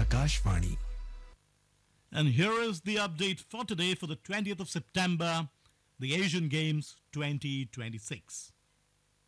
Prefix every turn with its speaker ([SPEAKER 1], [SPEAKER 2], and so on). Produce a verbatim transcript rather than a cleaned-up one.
[SPEAKER 1] Akashvani.
[SPEAKER 2] And here is the update for today for the twentieth of September, the Asian Games twenty twenty-six.